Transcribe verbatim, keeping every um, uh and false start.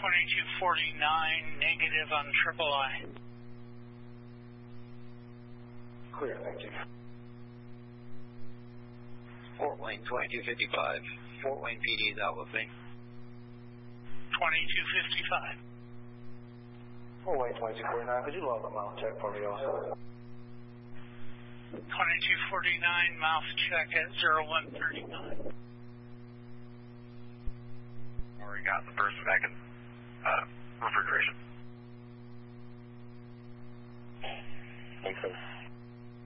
twenty-two forty-nine, negative on Triple I. Clear, thank you. Fort Wayne twenty-two fifty-five. Fort Wayne P D is out with me. twenty-two fifty-five. Fort Wayne twenty-two forty-nine, could you log a mouth check for me also? twenty-two forty-nine, mouth check at zero one thirty-nine. Already got the person back in uh, refrigeration. Thanks, sir.